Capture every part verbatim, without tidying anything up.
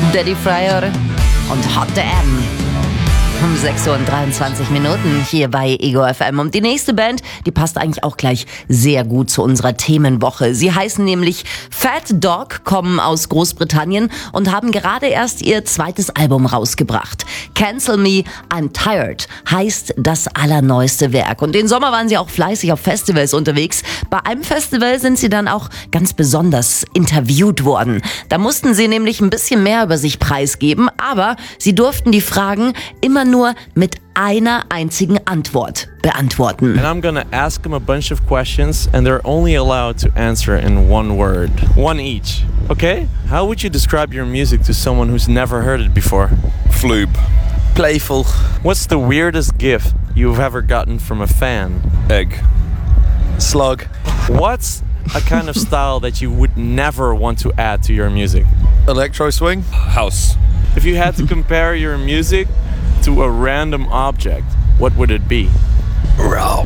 Daddy Fryer und Hot Damn. Um sechs Uhr und dreiundzwanzig Minuten hier bei Ego F M. Und die nächste Band, die passt eigentlich auch gleich sehr gut zu unserer Themenwoche. Sie heißen nämlich Fat Dog, kommen aus Großbritannien und haben gerade erst ihr zweites Album rausgebracht. Cancel Me, I'm Tired heißt das allerneueste Werk. Und den Sommer waren sie auch fleißig auf Festivals unterwegs. Bei einem Festival sind sie dann auch ganz besonders interviewt worden. Da mussten sie nämlich ein bisschen mehr über sich preisgeben, aber sie durften die Fragen immer nur mit einer einzigen Antwort beantworten. And I'm gonna ask them a bunch of questions and they're only allowed to answer in one word. One each. Okay? How would you describe your music to someone who's never heard it before? Floob. Playful. What's the weirdest gift you've ever gotten from a fan? Egg. Slug. What's a kind of style that you would never want to add to your music? Electro swing. House. If you had to compare your music to a random object, what would it be? Rock.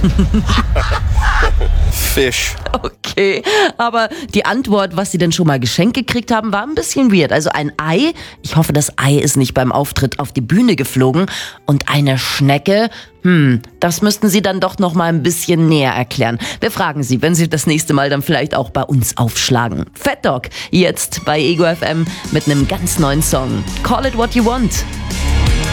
Fish. Okay, aber die Antwort, was sie denn schon mal geschenkt gekriegt haben, war ein bisschen weird. Also ein Ei, ich hoffe, das Ei ist nicht beim Auftritt auf die Bühne geflogen. Und eine Schnecke, hm, das müssten sie dann doch noch mal ein bisschen näher erklären. Wir fragen sie, wenn sie das nächste Mal dann vielleicht auch bei uns aufschlagen. Fat Dog, jetzt bei Ego F M mit einem ganz neuen Song. Call it what you want.